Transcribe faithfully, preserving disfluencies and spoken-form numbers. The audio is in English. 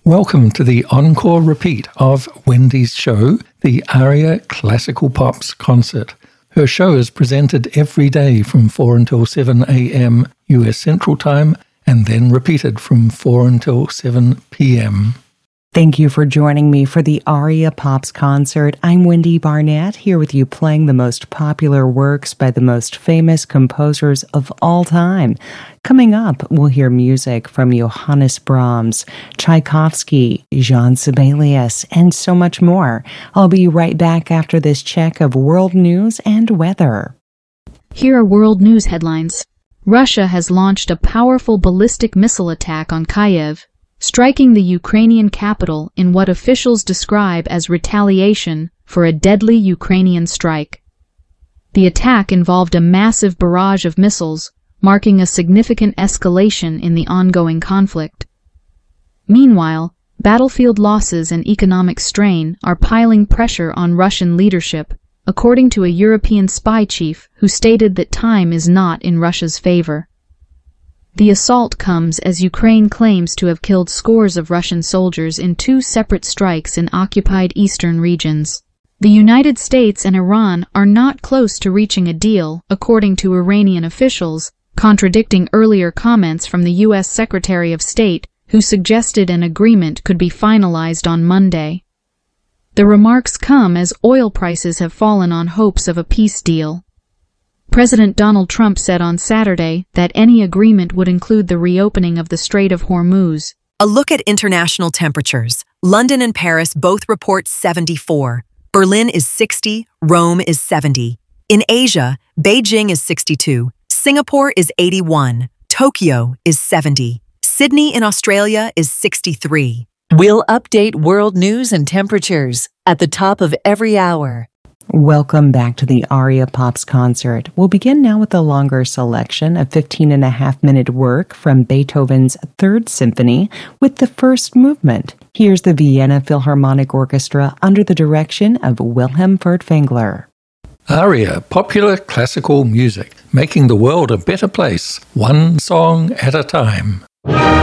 Welcome to the encore repeat of Wendy's show, the Aria Classical Pops Concert. Her show is presented every day from four until seven a.m. U S Central Time and then repeated from four until seven p.m. Thank you for joining me for the Aria Pops Concert. I'm Wendy Barnett, here with you playing the most popular works by the most famous composers of all time. Coming up, we'll hear music from Johannes Brahms, Tchaikovsky, Jean Sibelius, and so much more. I'll be right back after this check of world news and weather. Here are world news headlines. Russia has launched a powerful ballistic missile attack on Kyiv, striking the Ukrainian capital in what officials describe as retaliation for a deadly Ukrainian strike. The attack involved a massive barrage of missiles, marking a significant escalation in the ongoing conflict. Meanwhile, battlefield losses and economic strain are piling pressure on Russian leadership, according to a European spy chief who stated that time is not in Russia's favor. The assault comes as Ukraine claims to have killed scores of Russian soldiers in two separate strikes in occupied eastern regions. The United States and Iran are not close to reaching a deal, according to Iranian officials, contradicting earlier comments from the U S Secretary of State, who suggested an agreement could be finalized on Monday. The remarks come as oil prices have fallen on hopes of a peace deal. President Donald Trump said on Saturday that any agreement would include the reopening of the Strait of Hormuz. A look at international temperatures. London and Paris both report seventy-four. Berlin is sixty, Rome is seventy. In Asia, Beijing is sixty-two, Singapore is eighty-one, Tokyo is seventy. Sydney in Australia is sixty-three. We'll update world news and temperatures at the top of every hour. Welcome back to the Aria Pops Concert. We'll begin now with a longer selection, a fifteen and a half minute work from Beethoven's Third Symphony with the first movement. Here's the Vienna Philharmonic Orchestra under the direction of Wilhelm Furtwängler. Aria, popular classical music, making the world a better place, one song at a time.